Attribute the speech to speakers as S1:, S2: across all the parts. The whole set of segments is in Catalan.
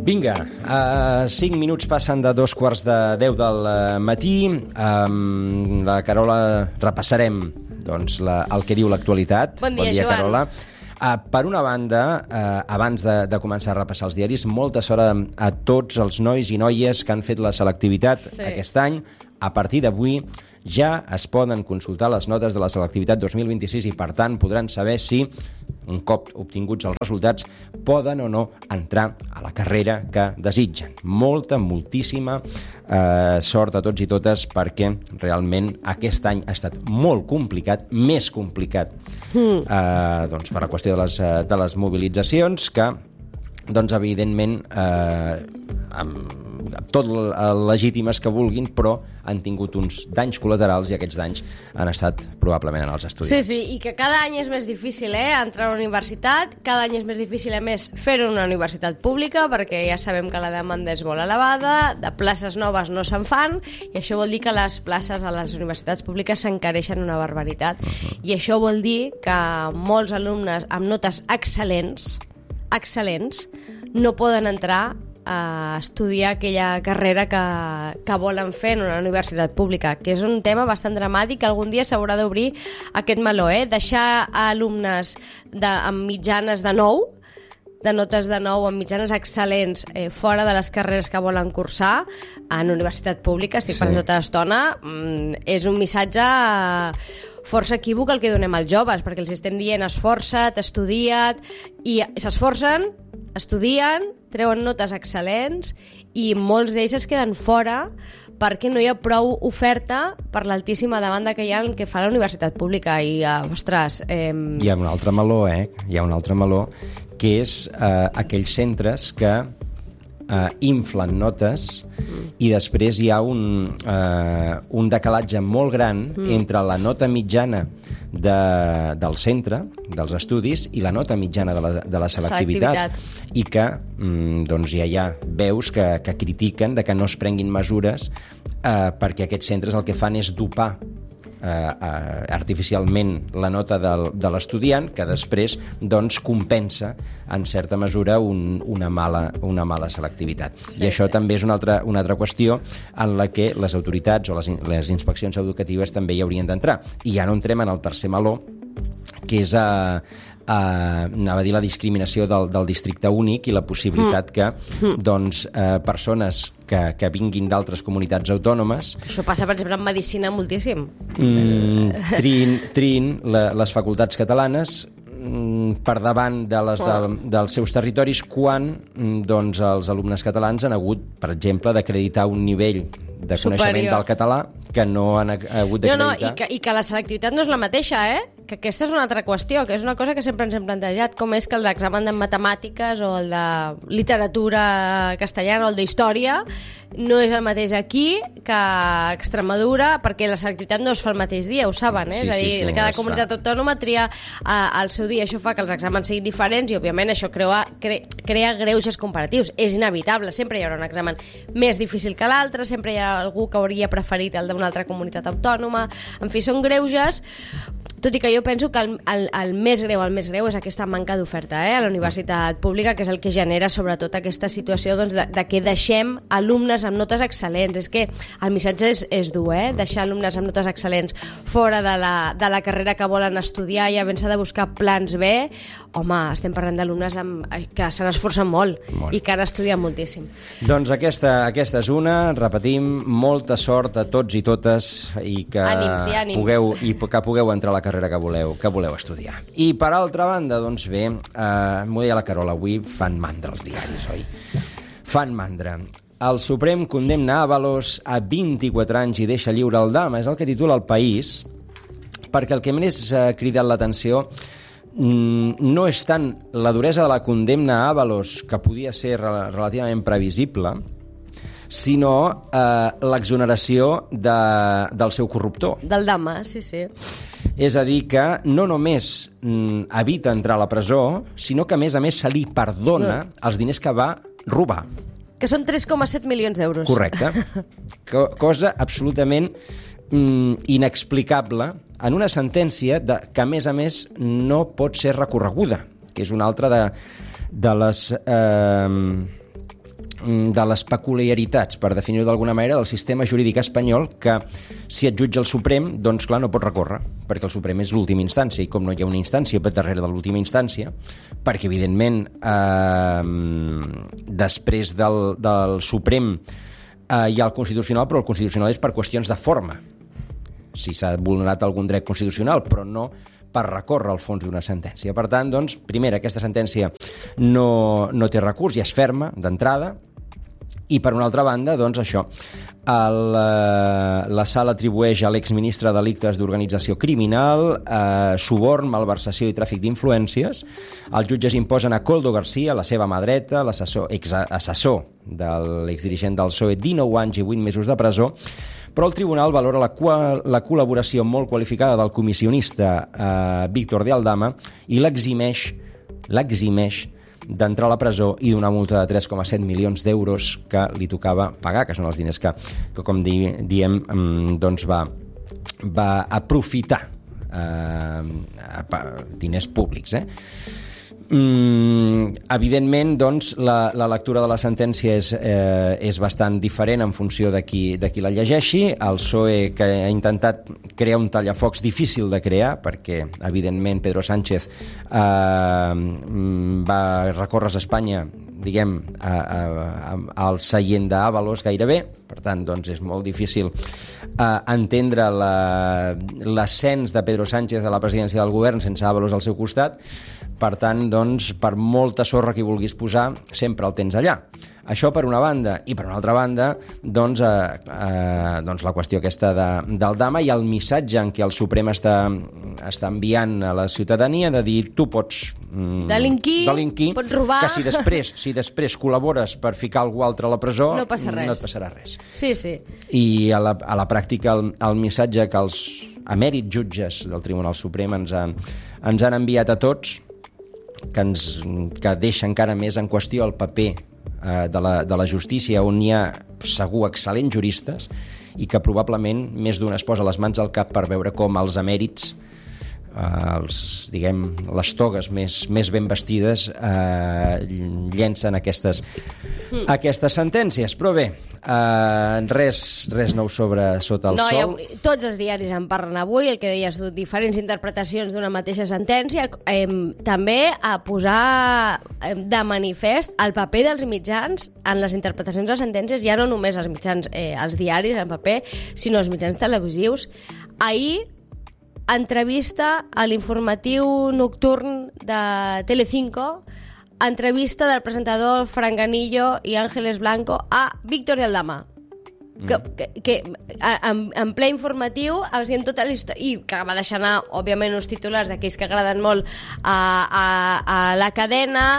S1: Vinga, 5 minuts passen de 2:15 del matí. La Carola repassarem doncs, el que diu l'actualitat.
S2: Bon dia, Joan.
S1: Carola. Per una banda, abans de començar a repassar els diaris, molta sort a tots els nois i noies que han fet la selectivitat aquest any. A partir d'avui ja es poden consultar les notes de la selectivitat 2026 i, per tant, podran saber si, un cop obtinguts els resultats, poden o no entrar a la carrera que desitgen. Moltíssima sort a tots i totes, perquè realment aquest any ha estat molt complicat, més complicat doncs per la qüestió de les mobilitzacions, que doncs evidentment tot legítimes que vulguin, però han tingut uns danys col·laterals i aquests danys han estat probablement en els estudiants.
S2: Sí, i que cada any és més difícil entrar a la universitat, cada any és més difícil a més fer-ho en una universitat pública, perquè ja sabem que la demanda és molt elevada, de places noves no se'n fan, i això vol dir que les places a les universitats públiques s'encareixen una barbaritat. I això vol dir que molts alumnes amb notes excel·lents no poden entrar a estudiar aquella carrera que volen fer en una universitat pública, que és un tema bastant dramàtic, que algun dia s'haurà d'obrir aquest meló, deixar alumnes amb mitjanes de 9, de notes de 9 amb mitjanes excel·lents fora de les carreres que volen cursar en universitat pública, estic parlant tota l'estona, és un missatge força equívoc el que donem als joves, perquè els estem dient esforça't, estudia't, i s'esforcen, estudien, treuen notes excel·lents i molts d'ells es queden fora perquè no hi ha prou oferta per l'altíssima demanda que hi ha en que fa la universitat pública. I, ostres...
S1: Hi ha un altre meló, Hi ha un altre meló, que és aquells centres que inflen notes i després hi ha un decalatge molt gran entre la nota mitjana del centre, dels estudis, i la nota mitjana de la selectivitat, i que doncs ja hi ha veus que critiquen de que no es prenguin mesures perquè aquests centres el que fan és dopar artificialment la nota de l'estudiant, que després doncs compensa en certa mesura una mala selectivitat. I això també és una altra qüestió en la que les autoritats o les inspeccions educatives també hi haurien d'entrar. I ja no entrem en el tercer meló, que és anava a dir la discriminació del districte únic i la possibilitat que doncs, persones que vinguin d'altres comunitats autònomes...
S2: Això passa, per exemple, en medicina moltíssim.
S1: Triïn les facultats catalanes per davant dels seus territoris, quan doncs, els alumnes catalans han hagut, per exemple, d'acreditar un nivell de coneixement del català que no han hagut d'acreditar.
S2: I que la selectivitat no és la mateixa, que aquesta és una altra qüestió, que és una cosa que sempre ens hem plantejat, com és que el d'examen de matemàtiques o el de literatura castellana o el d'història no és el mateix aquí que a Extremadura, perquè la selectivitat no es fa el mateix dia, ho saben, és a dir, cada comunitat autònoma tria el seu dia. Això fa que els exàmens siguin diferents i, òbviament, això crea greuges comparatius. És inevitable, sempre hi haurà un examen més difícil que l'altre, sempre hi ha algú que hauria preferit el d'una altra comunitat autònoma. En fi, són greuges, tot i que jo penso que el més greu és aquesta manca d'oferta a la universitat pública, que és el que genera sobretot aquesta situació de que deixem alumnes amb notes excel·lents. És que el missatge és dur, deixar alumnes amb notes excel·lents fora de la carrera que volen estudiar i havent-se de buscar plans B. Home, estem parlant d'alumnes que s'han esforçat molt i que han estudiat moltíssim.
S1: Doncs aquesta és una, repetim, molta sort a tots i totes i que pugueu entrar a la carrera que voleu estudiar. I per altra banda, doncs bé, m'ho deia la Carola, avui fan mandra els diaris, oi? Fan mandra. El Suprem condemna Ábalos a 24 anys i deixa lliure el Dama, és el que titula El País, perquè el que més ha cridat l'atenció no és tant la duresa de la condemna a Ábalos, que podia ser relativament previsible, sinó l'exoneració del seu corruptor.
S2: Del Dama, sí.
S1: És a dir, que no només evita entrar a la presó, sinó que, a més, se li perdona els diners que va robar.
S2: Que són 3,7 milions d'euros.
S1: Correcte. Cosa absolutament inexplicable en una sentència que, a més, no pot ser recorreguda, que és una altra de les de les peculiaritats, per definir-ho d'alguna manera, del sistema jurídic espanyol, que si et jutja el Suprem, doncs clar, no pots recórrer, perquè el Suprem és l'última instància, i com no hi ha una instància per darrere de l'última instància, perquè evidentment després del Suprem hi ha el Constitucional, però el Constitucional és per qüestions de forma, si s'ha vulnerat algun dret constitucional, però no per recórrer al fons d'una sentència. Per tant, doncs, primera, aquesta sentència no té recurs i és ferma d'entrada, i per una altra banda, doncs això, la sala atribueix a l'exministre delictes d'organització criminal, suborn, malversació i tràfic d'influències. Els jutges imposen a Koldo García, la seva mà dreta, exassessor de l'exdirigent del PSOE, 19 anys i 8 mesos de presó, però el tribunal valora la col·laboració molt qualificada del comissionista Víctor de Aldama i l'eximeix d'entrar a la presó i d'una multa de 3,7 milions d'euros que li tocava pagar, que són els diners que com diem, doncs va aprofitar diners públics, evidentment, doncs, la lectura de la sentència és bastant diferent en funció de qui la llegeixi. El PSOE, que ha intentat crear un tallafocs difícil de crear, perquè, evidentment, Pedro Sánchez va recórrer a Espanya, diguem, al seient d'Ábalos gairebé, per tant, doncs, és molt difícil entendre l'ascens de Pedro Sánchez a la presidència del govern sense Ábalos al seu costat. Per tant, doncs, per molta sorra que hi vulguis posar, sempre el tens allà. Això per una banda. I per una altra banda, doncs la qüestió aquesta del Dama i el missatge en què el Suprem està enviant a la ciutadania de dir tu pots
S2: delinquir, pots robar,
S1: que si després col·labores per ficar algú altre a la presó
S2: no et
S1: passarà res.
S2: Sí, sí.
S1: I a la pràctica el missatge que els emèrits jutges del Tribunal Suprem ens han enviat a tots, que deixa encara més en qüestió el paper de la justícia, on hi ha segur excel·lents juristes i que probablement més d'un es posa les mans al cap per veure com els emèrits, les togues més ben vestides llencen aquestes sentències. Però bé, res nou sota el sol.
S2: Tots els diaris en parlen avui, el que deies tu, diferents interpretacions d'una mateixa sentència, també a posar de manifest el paper dels mitjans en les interpretacions de sentències, ja no només els mitjans, els diaris en paper, sinó els mitjans televisius. Ahir, entrevista a l'informatiu nocturn de Telecinco, entrevista del presentador Franganillo i Ángeles Blanco a Víctor de Aldama, que en ple informatiu en tota la història, i que va deixar anar, òbviament, uns titulars d'aquells que agraden molt a la cadena,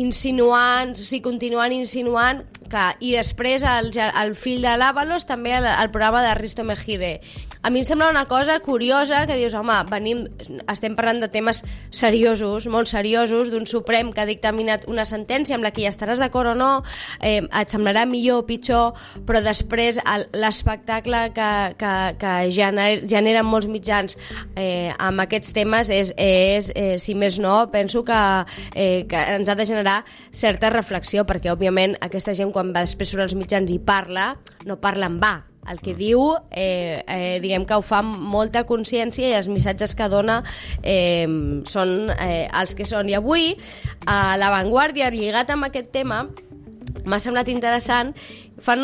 S2: continuant insinuant, clar, i després el fill de l'Ábalos també al programa de Risto Mejide. A mi em sembla una cosa curiosa que dius, home, estem parlant de temes seriosos, molt seriosos, d'un Suprem que ha dictaminat una sentència amb la que hi estaràs d'acord o no, et semblarà millor o pitjor, però després l'espectacle que generen molts mitjans amb aquests temes és, si més no, penso que ens ha de generar certa reflexió, perquè òbviament aquesta gent quan va després sobre els mitjans i parla, no parla en va. El que diu, diguem que ho fa amb molta consciència i els missatges que dona són els que són. I avui, a La Vanguardia, lligat amb aquest tema, m'ha semblat interessant, fan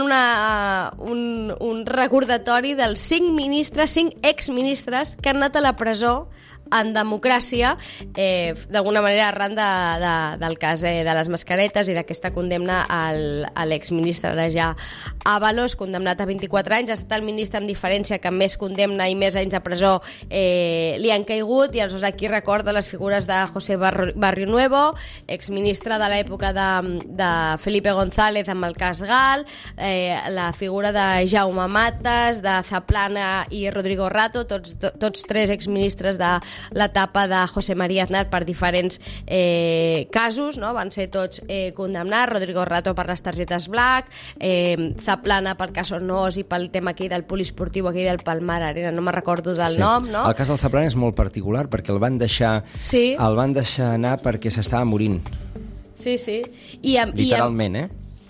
S2: un recordatori dels 5 exministres que han anat a la presó en democràcia, d'alguna manera arran del cas de les mascaretes i d'aquesta condemna a l'exministre ara ja Ábalos, condemnat a 24 anys. Ha estat el ministre amb diferència que més condemna i més anys de presó li han caigut, i aleshores aquí recorda les figures de José Barrionuevo, exministre de l'època de Felipe González amb el cas Gal, la figura de Jaume Matas, de Zaplana i Rodrigo Rato, tots tres exministres de l'etapa de José María Aznar per diferents casos, no? Van ser tots condemnats. Rodrigo Rato per les targetes black, Zaplana pel cas Ornós i pel tema aquí del poliesportiu aquí del Palmar Arena, no me'n recordo del nom, no?
S1: El cas del Zaplana és molt particular perquè el van deixar anar perquè s'estava morint.
S2: Sí.
S1: Literalment,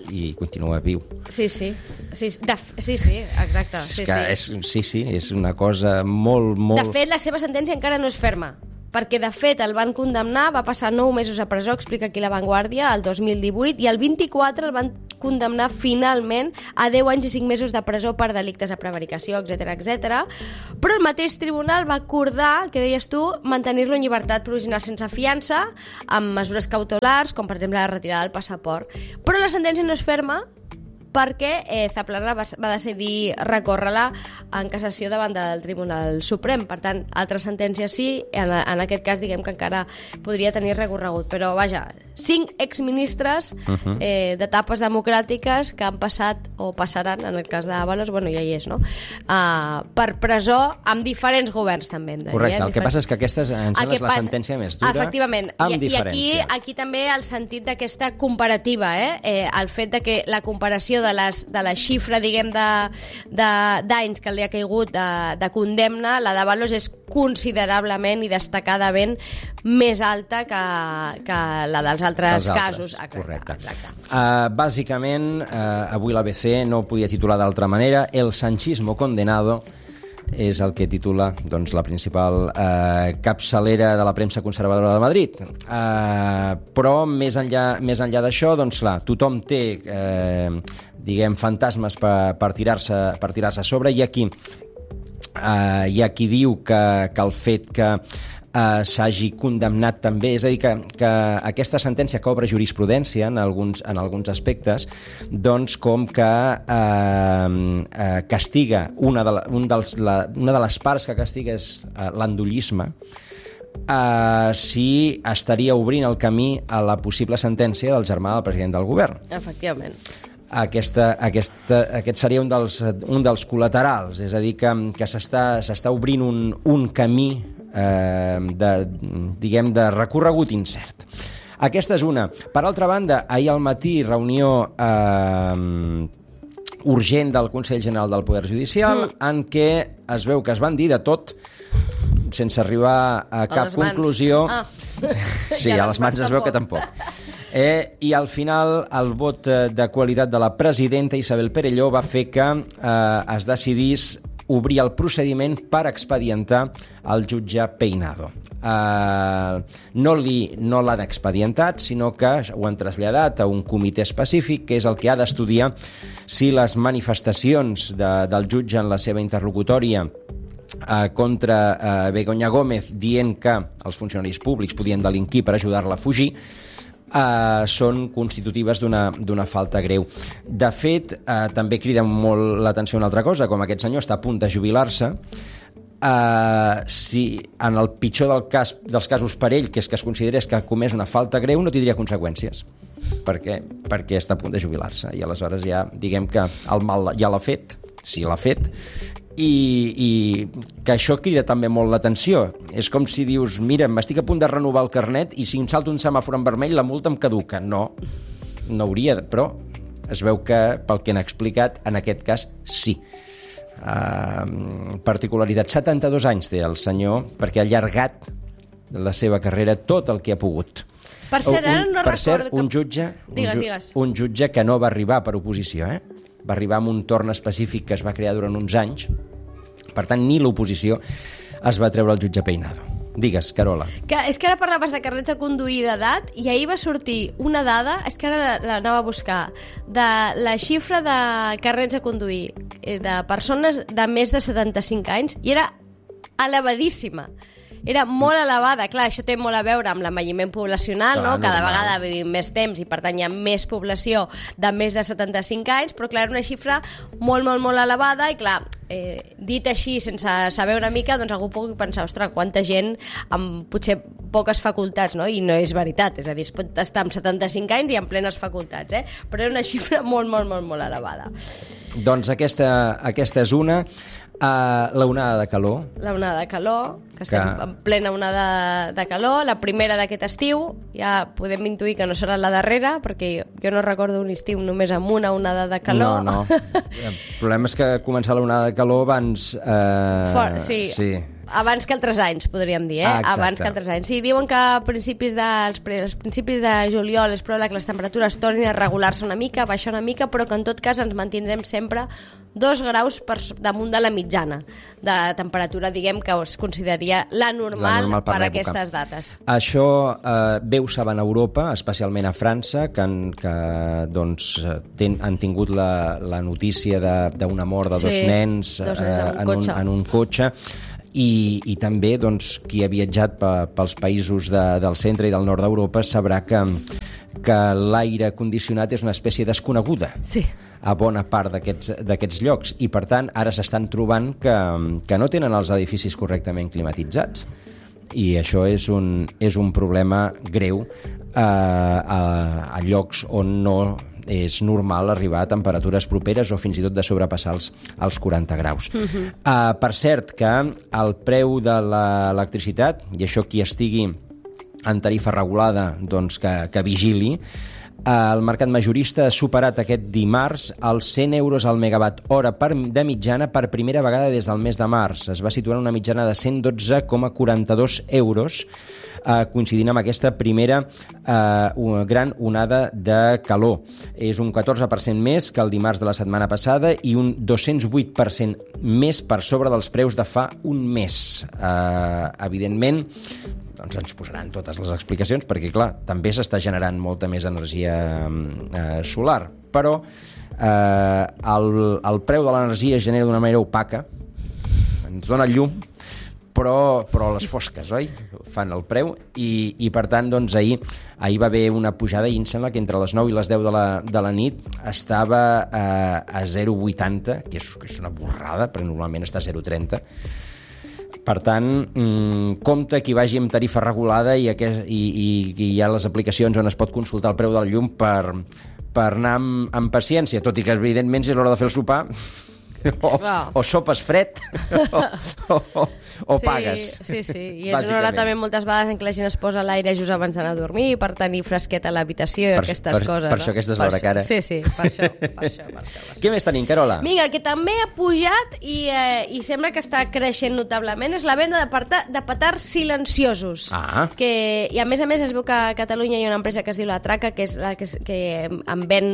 S1: i continua viu.
S2: Sí, exacte.
S1: És una cosa molt...
S2: De fet, la seva sentència encara no és ferma, perquè de fet el van condemnar, va passar 9 mesos a presó, explica aquí La Vanguardia, el 2018, i el 24 el van condemnar finalment a 10 anys i 5 mesos de presó per delictes de prevaricació, etc. Però el mateix tribunal va acordar, el que deies tu, mantenir-lo en llibertat provisional sense fiança, amb mesures cautelars, com per exemple la retirada del passaport. Però la sentència no és ferma, perquè Zaplana va decidir recórrer-la en cassació davant del Tribunal Suprem. Per tant, altres sentències sí, en aquest cas diguem que encara podria tenir recorregut. Però vaja, 5 exministres d'etapes democràtiques que han passat o passaran, en el cas d'Ábalos, bueno, ja hi és, no? Per presó amb diferents governs també.
S1: Correcte, el que passa és que aquesta em sembla la sentència més dura.
S2: Efectivament, i aquí també el sentit d'aquesta comparativa, el fet de que la comparació de la xifra, diguem, d'anys que li ha caigut de condemna, la d'Ábalos és considerablement i destacadament més alta que la dels altres casos.
S1: Correcte. Bàsicament, avui l'ABC no podia titular d'altra manera, el sanchismo condenado, és el que titula la principal capçalera de la premsa conservadora de Madrid. Però més enllà d'això, clar, tothom té fantasmes per tirar-se a sobre. Hi ha qui diu que el fet que s'hagi condemnat també, és a dir, que aquesta sentència que obre jurisprudència en alguns aspectes, doncs com que castiga una de les parts que castiga és l'endollisme, si estaria obrint el camí a la possible sentència del germà del president del govern.
S2: Efectivament.
S1: Aquest seria un dels col·laterals, és a dir, que s'està obrint un camí de recorregut incert. Aquesta és una. Per altra banda, ahir al matí, reunió urgent del Consell General del Poder Judicial, en què es veu que es van dir de tot sense arribar a cap conclusió. Sí, a les mans es veu que tampoc. I al final el vot de qualitat de la presidenta Isabel Perelló va fer que es decidís obrir el procediment per expedientar el jutge Peinado. No l'han expedientat, sinó que ho han traslladat a un comitè específic, que és el que ha d'estudiar si les manifestacions del jutge en la seva interlocutòria contra Begoña Gómez, dient que els funcionaris públics podien delinquir per ajudar-la a fugir, són constitutives d'una falta greu. De fet, també crida molt l'atenció una altra cosa, com aquest senyor està a punt de jubilar-se, si en el pitjor dels casos per ell, que és que es considerés que ha comès una falta greu, no tindria conseqüències, perquè està a punt de jubilar-se, i aleshores ja diguem que el mal ja l'ha fet, si l'ha fet, i que això crida també molt l'atenció. És com si dius, mira, m'estic a punt de renovar el carnet i si em salto un semàfor en vermell la multa em caduca. No hauria, però es veu que, pel que han explicat, en aquest cas sí. Particularitat, 72 anys té el senyor, perquè ha allargat la seva carrera tot el que ha pogut.
S2: Per cert, ara no recordo...
S1: Un jutge que no va arribar per oposició, va arribar amb un torn específic que es va crear durant uns anys, per tant ni l'oposició es va treure el jutge Peinado. Digues, Carola.
S2: És que ara parlaves de carnets de conduir d'edat i ahir va sortir una dada, és que ara l'anava a buscar, de la xifra de carnets de conduir de persones de més de 75 anys i era elevadíssima. Era molt elevada. Clar, això té molt a veure amb l'envelliment poblacional, no? Cada vegada vivim més temps i per tant hi ha més població de més de 75 anys, però clar, era una xifra molt, molt, molt elevada i clar, dit així, sense saber una mica, doncs algú pugui pensar, ostres, quanta gent amb potser poques facultats, no? I no és veritat, és a dir, es pot estar amb 75 anys i amb plenes facultats, però era una xifra molt, molt, molt, molt elevada.
S1: Doncs aquesta és una. L'onada de calor.
S2: L'onada de calor, que estem en plena onada de calor. La primera d'aquest estiu, ja podem intuir que no serà la darrera, perquè jo no recordo un estiu només amb una onada de calor.
S1: No. El problema és que començar l'onada de calor abans...
S2: Sí. Abans que altres anys, podríem dir, abans que altres anys. Sí, diuen que als principis de juliol és probable que les temperatures tornin a regular-se una mica, baixar una mica, però que en tot cas ens mantindrem sempre 2 graus damunt de la mitjana de la temperatura, diguem, que es consideraria la normal per aquestes dates.
S1: Això bé ho saben a Europa, especialment a França, que han tingut la notícia d'una mort de 2 nens en un cotxe. I també qui ha viatjat pels països del centre i del nord d'Europa sabrà que l'aire condicionat és una espècie desconeguda a bona part d'aquests llocs, i per tant ara s'estan trobant que no tenen els edificis correctament climatitzats, i això és un problema greu a llocs on no és normal arribar a temperatures properes o fins i tot de sobrepassar els 40 graus. Per cert, que el preu de l'electricitat, i això qui estigui en tarifa regulada que vigili, el mercat majorista ha superat aquest dimarts els 100 euros al megawatt hora de mitjana per primera vegada des del mes de març. Es va situar en una mitjana de 112,42 euros, coincidint amb aquesta primera gran onada de calor. És un 14% més que el dimarts de la setmana passada i un 208% més per sobre dels preus de fa un mes. Evidentment, ens posaran totes les explicacions, perquè, clar, també s'està generant molta més energia solar, però el preu de l'energia es genera d'una manera opaca, ens dona llum, però les fosques, oi? Fan el preu, i per tant, ahir va haver una pujada, i em sembla que entre les 9 i les 10 de la nit estava a 0,80, que és una borrada, perquè normalment està a 0,30. Per tant, compte qui vagi amb tarifa regulada i hi ha les aplicacions on es pot consultar el preu del llum per anar amb paciència, tot i que evidentment si és l'hora de fer el sopar o sopes fred o pagues.
S2: Sí. I és una hora també moltes vegades en què la gent es posa a l'aire just abans d'anar a dormir per tenir fresqueta a l'habitació i aquestes coses.
S1: Per això aquesta és l'hora cara.
S2: Sí, per això.
S1: Què més tenim, Carola?
S2: Vinga, que també ha pujat i sembla que està creixent notablement, és la venda de petards silenciosos. I a més es veu que a Catalunya hi ha una empresa que es diu La Traca, que és la que en ven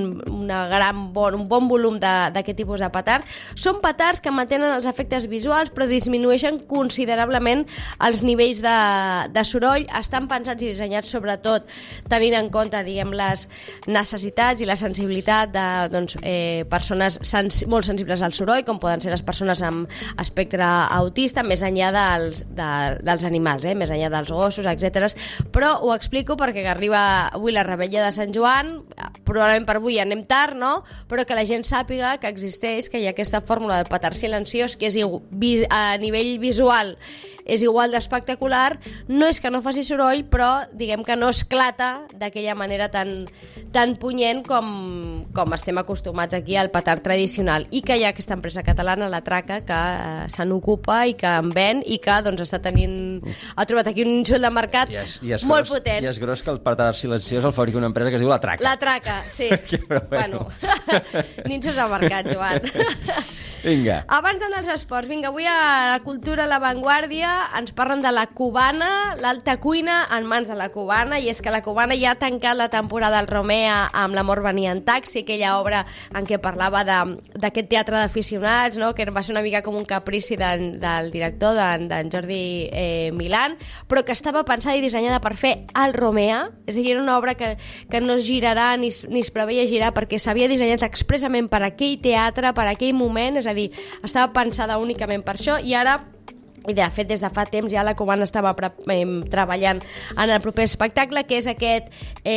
S2: un bon volum d'aquest tipus de petard. Són petards que mantenen els efectes visuals però disminueixen considerablement els nivells de soroll. Estan pensats i dissenyats sobretot tenint en compte, diguem, les necessitats i la sensibilitat de persones molt sensibles al soroll, com poden ser les persones amb espectre autista, més enllà dels animals, més enllà dels gossos, etc. Però ho explico perquè arriba avui la Revetlla de Sant Joan, probablement per avui anem tard, no? Però que la gent sàpiga que existeix, que hi ha aquesta fórmula del petard silenciós que a nivell visual és igual d'espectacular. No és que no faci soroll, però diguem que no esclata d'aquella manera tan punyent com estem acostumats aquí al petard tradicional, i que hi ha aquesta empresa catalana, La Traca, que se n'ocupa i que en ven i que ha trobat aquí un nínxol de mercat molt potent.
S1: I és gros que el petard silenciós el fabrica una empresa que es diu La Traca.
S2: La Traca, sí. Bueno, nínxols de mercat, Joan.
S1: Vinga.
S2: Abans d'anar als esports, avui a la cultura, a l'avantguàrdia, ens parlen de La Cubana, l'alta cuina en mans de La Cubana, i és que La Cubana ja ha tancat la temporada al Romea amb L'amor venia en taxi, aquella obra en què parlava d'aquest teatre d'aficionats, no? Que va ser una mica com un caprici del director, d'en Jordi Milán, però que estava pensada i dissenyada per fer al Romea, és a dir, era una obra que no es girarà ni es preveia girar perquè s'havia dissenyat expressament per aquell teatre, per aquell moment, és a dir, estava pensada únicament per això, i ara, i de fet des de fa temps ja la Cubana estava treballant en el proper espectacle, que és aquest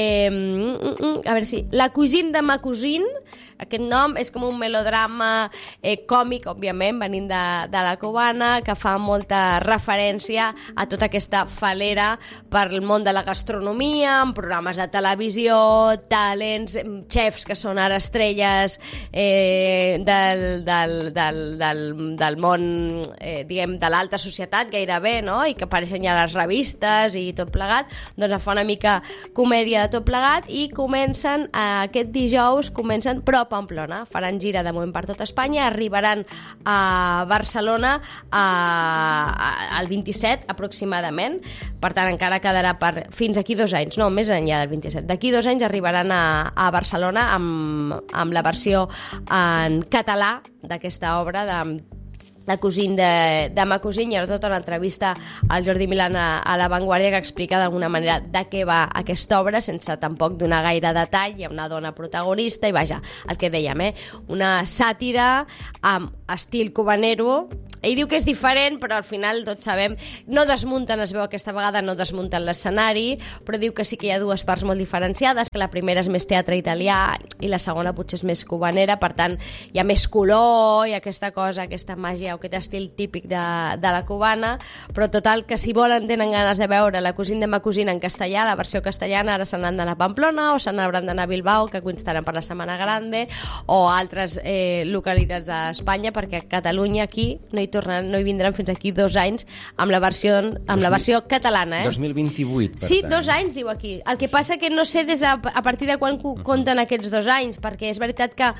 S2: La Cousine de ma cousine. Aquest nom és com un melodrama còmic, òbviament, venint de La Cubana, que fa molta referència a tota aquesta falera per el món de la gastronomia, amb programes de televisió, talents, xefs que són ara estrelles del món, diguem, de l'alta d'alta societat gairebé, no? I que apareixen ja a les revistes i tot plegat, doncs a fer una mica comèdia de tot plegat, i comencen aquest dijous, però a Pamplona, faran gira de moment per tot Espanya, arribaran a Barcelona el 27 aproximadament, per tant encara quedarà fins aquí 2 anys, no, més enllà del 27, d'aquí 2 anys arribaran a Barcelona amb la versió en català d'aquesta obra de Cosín de Ma Cosín. Hi ha tota una entrevista al Jordi Milán a La Vanguardia que explica d'alguna manera de què va aquesta obra, sense tampoc donar gaire detall. Hi ha una dona protagonista i vaja, el que dèiem, una sàtira amb estil cubanero. Ell diu que és diferent, però al final tots sabem, no desmunten, es veu aquesta vegada, no desmunten l'escenari, però diu que sí que hi ha dues parts molt diferenciades, que la primera és més teatre italià i la segona potser és més cubanera, per tant hi ha més color i aquesta cosa, aquesta màgia o aquest estil típic de la cubana, però total, que si volen, tenen ganes de veure la Cosín de Ma Cosín en castellà, la versió castellana, ara se n'han d'anar a Pamplona o se n'hauran d'anar a Bilbao, que coincidiran per la Setmana Grande, o altres localitats d'Espanya, perquè a Catalunya aquí no hi vindran fins aquí 2 anys amb la versió catalana.
S1: 2028, per
S2: sí,
S1: tant.
S2: 2 anys, diu aquí. El que passa que no sé a partir de quan compten aquests 2 anys, perquè és veritat que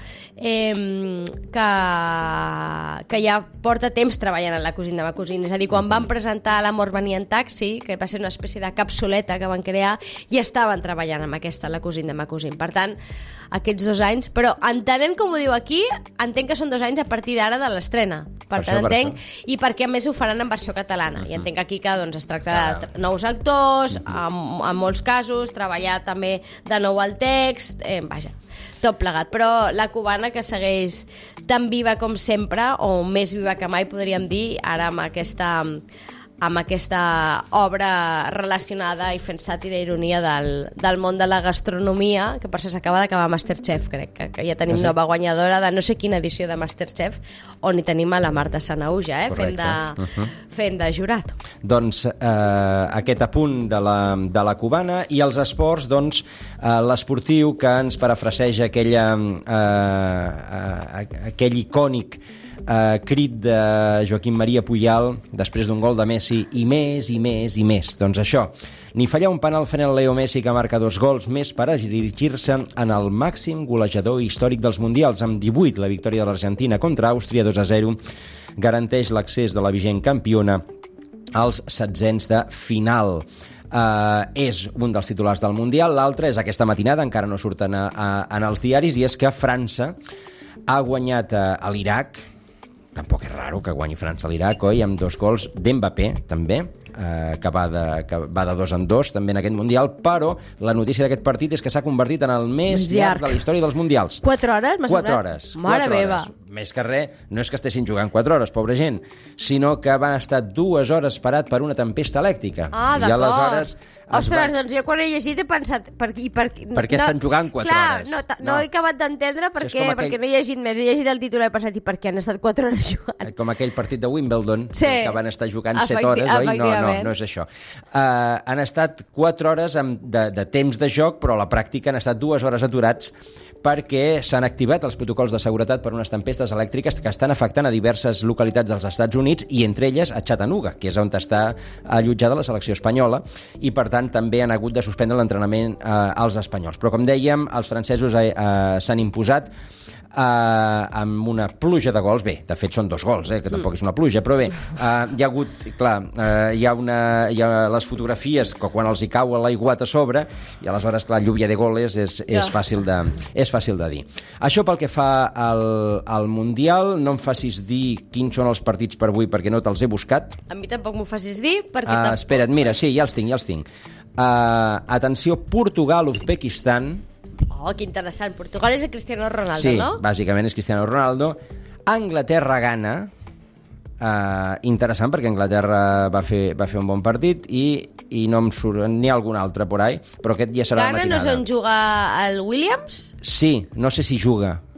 S2: ja porta temps treballant en la Cosín de Ma Cosín. És a dir, quan van presentar L'amor venia en taxi, que va ser una espècie de capsuleta que van crear, ja estaven treballant amb aquesta, la Cosín de Ma Cosín. Per tant, aquests 2 anys, però entenent com ho diu aquí, entenc que són 2 anys a partir d'ara de l'estrena. Per tant, entenc, i perquè a més ho faran en versió catalana. I entenc aquí que doncs, es tracta de nous actors, en molts casos, treballar també de nou el text, vaja, tot plegat. Però la cubana, que segueix tan viva com sempre, o més viva que mai, podríem dir, ara amb aquesta obra relacionada i fent sàtira i ironia del món de la gastronomia, que per això s'acaba d'acabar Masterchef, crec que ja tenim nova guanyadora de no sé quina edició de Masterchef, on hi tenim a la Marta Sanaúja, fent de jurat.
S1: Doncs aquest apunt de la cubana, i els esports, doncs l'esportiu que ens parafraseja aquell icònic crit de Joaquim Maria Puyal després d'un gol de Messi, i més, i més, i més. Doncs això, ni fallar un penal fent el Leo Messi, que marca 2 gols més per a dirigir-se en el màxim golejador històric dels mundials. Amb 18, la victòria de l'Argentina contra Àustria 2-0 garanteix l'accés de la vigent campiona als 16 de final. És un dels titulars del Mundial. L'altre és aquesta matinada, encara no surten en els diaris, i és que França ha guanyat a l'Iraq. Tampoc és raro que guanyi França a l'Iraq, oi? Amb 2 gols d'Mbappé, també, que va de 2 en 2, també en aquest Mundial, però la notícia d'aquest partit és que s'ha convertit en el més llarg de la història dels Mundials.
S2: 4 hores, m'ha semblat?
S1: 4 hores.
S2: Mare meva.
S1: Més que res, no és que estessin jugant 4 hores, pobra gent, sinó que van estar 2 hores parat per una tempesta elèctrica.
S2: Ah, d'acord. Ostres, doncs jo quan he llegit he pensat... Per
S1: què estan jugant 4 hores?
S2: No he acabat d'entendre perquè no he llegit més. He llegit el títol i he pensat, i per què han estat 4 hores jugant?
S1: Com aquell partit de Wimbledon, que van estar jugant 7 hores, oi? No és això. Han estat 4 hores de temps de joc, però a la pràctica han estat 2 hores aturats perquè s'han activat els protocols de seguretat per unes tempestes elèctriques que estan afectant a diverses localitats dels Estats Units, i entre elles a Chattanooga, que és on està allotjada la selecció espanyola, i per tant també han hagut de suspendre l'entrenament als espanyols. Però com dèiem, els francesos s'han imposat amb una pluja de gols. Bé, de fet són 2 gols, que tampoc és una pluja, però bé, hi ha hagut, clar, hi ha les fotografies que quan els hi cau l'aiguat a sobre, i aleshores, clar, lluvia de goles és fàcil de dir. Això pel que fa al Mundial. No em facis dir quins són els partits per avui, perquè no te'ls he buscat.
S2: A mi tampoc m'ho facis dir, perquè tampoc...
S1: Espera't, mira, sí, ja els tinc. Atenció, Portugal-Uzbekistan.
S2: Oh, que interessant. Portugal és el Cristiano Ronaldo, no?
S1: Sí, bàsicament és Cristiano Ronaldo. Anglaterra-Ghana. Interessant, perquè Anglaterra va fer un bon partit, i no em surt ni algun altre por ahí, però aquest ja serà la matinada.
S2: Ghana no és on juga el Williams?
S1: Sí, no sé si juga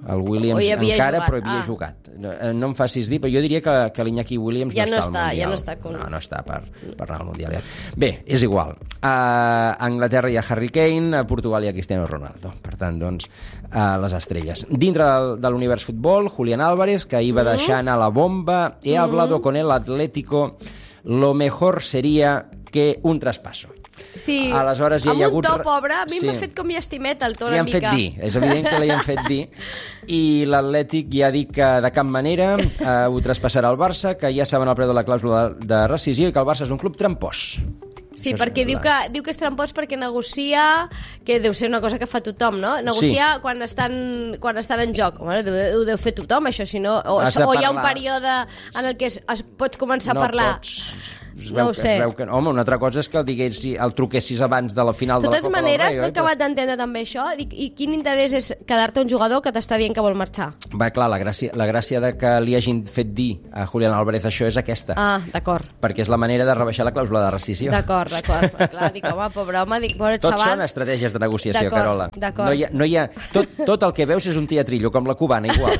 S1: El Williams encara, però havia jugat. No em facis dir, però jo diria que l'Iñaki Williams no està al Mundial.
S2: Ja no està.
S1: No està per anar al Mundial. Bé, és igual. A Anglaterra hi ha Harry Kane, a Portugal hi ha Cristiano Ronaldo. Per tant, doncs, les estrelles. Dintre de l'univers futbol, Julián Álvarez, que ahir va deixar anar la bomba. He hablado con el Atlético. Lo mejor sería que un traspaso.
S2: Sí,
S1: aleshores,
S2: amb un to pobre, a mi m'ha fet com llastiment el to una mica.
S1: Li han fet dir, és evident que li han fet dir, i l'Atlètic ja ha dit que de cap manera ho traspassarà el Barça, que ja saben el preu de la clàusula de rescisió i que el Barça és un club trampós.
S2: Sí, perquè diu que és trampós perquè negocia, que deu ser una cosa que fa tothom, no? Negocia quan està en joc. Home, ho deu fer tothom, això, si no... O hi ha un període en el que pots començar a parlar... No ho sé.
S1: Home, una altra cosa és que el truquessis abans de la final de la Copa del Rei.
S2: De totes maneres, no he acabat d'entendre també això. I quin interès és quedar-te un jugador que t'està dient que vol marxar?
S1: Va, clar, la gràcia de que li hagin fet dir a Julián Álvarez això és aquesta.
S2: Ah, d'acord.
S1: Perquè és la manera de rebaixar la clàusula de rescisió.
S2: D'acord. Clar, dic, home, pobre home, pobre xaval.
S1: Tot són estratègies de negociació, Carola.
S2: D'acord.
S1: No hi ha... Tot el que veus és un teatrillo, com la cubana, igual.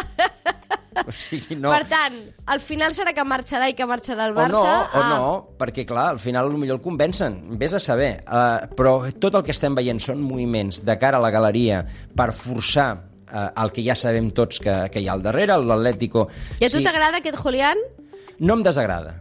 S1: O sigui, no.
S2: Per tant, al final serà que marxarà i que marxarà el Barça?
S1: O no, perquè clar, al final potser el convencen, vés a saber. Però tot el que estem veient són moviments de cara a la galeria per forçar el que ja sabem tots que hi ha al darrere, l'Atlético...
S2: I a tu t'agrada aquest Julián?
S1: No em desagrada.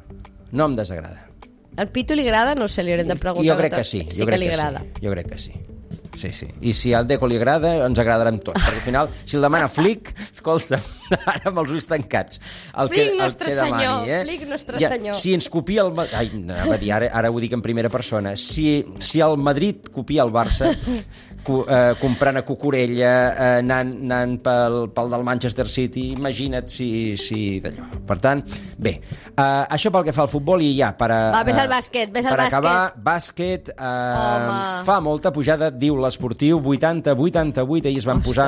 S2: Al Pitu li agrada? No sé, li haurem de preguntar.
S1: Jo crec que sí.
S2: Sí que li agrada.
S1: Jo crec que sí. Sí. I si al Deco li agrada, ens agradarem tots. Perquè al final, si el demana Flick, escolta, ara amb els ulls tancats.
S2: Flick, nostre senyor. Flick, nostre senyor.
S1: Si ens copia el... Ai, anava a dir, ara ho dic en primera persona. Si el Madrid copia el Barça, comprant a Cucurella, anant pel del Manchester City, imagina't si d'allò. Per tant, bé, això pel que fa al futbol i ja,
S2: ves al bàsquet.
S1: Per acabar, bàsquet, fa molta pujada, diu l'Esportiu, 80-88, ahir es van posar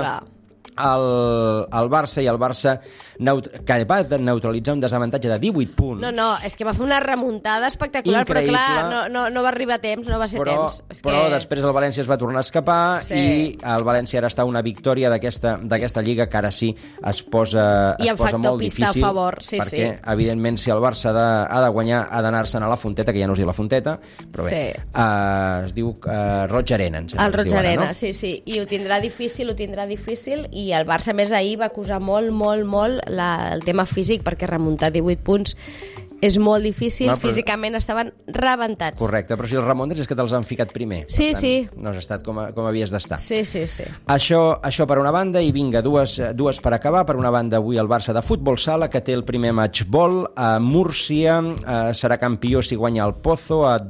S1: el Barça, i el Barça que va neutralitzar un desavantatge de 18 punts.
S2: No, és que va fer una remuntada espectacular.
S1: Increïble.
S2: Però clar, no va arribar a temps, no va ser temps.
S1: Però després el València es va tornar a escapar, i el València ara està a una victòria d'aquesta lliga que ara sí es posa molt difícil.
S2: A favor.
S1: Perquè, evidentment, si el Barça ha de guanyar, ha d'anar-se'n a la Fonteta, que ja no es diu la Fonteta, però bé, es diu Roig Arena.
S2: El Roig Arena, sí. I ho tindrà difícil, i el Barça, més, ahir va acusar molt el tema físic, perquè remuntar 18 punts és molt difícil, físicament estaven rebentats.
S1: Correcte, però si els remuntes és que te'ls han ficat primer.
S2: Sí.
S1: No has estat com havies d'estar.
S2: Sí.
S1: Això per una banda, i vinga, dues per acabar. Per una banda, avui el Barça de futbol sala, que té el primer matchball a Múrcia, serà campió si guanya el Pozo a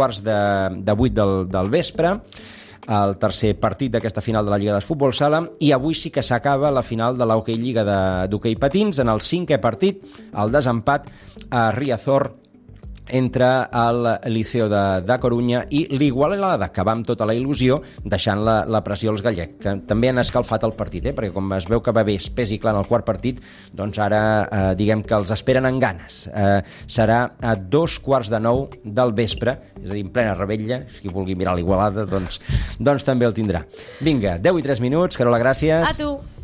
S1: 7:15 del vespre, el tercer partit d'aquesta final de la Lliga de Futbol Sala, i avui sí que s'acaba la final de l'Hockey Lliga d'Hockey Patins, en el 5è partit, el desempat a Riazor entre el Liceo de Corunya i l'Igualada, que va amb tota la il·lusió, deixant la pressió als gallecs, que també han escalfat el partit, perquè com es veu que va bé espès i clar en el quart partit, doncs ara diguem que els esperen amb ganes. Serà a 8:45 del vespre, és a dir, en plena revetlla, si vulgui mirar l'Igualada, doncs també el tindrà. Vinga, 10:03, Carola, gràcies.
S2: A tu.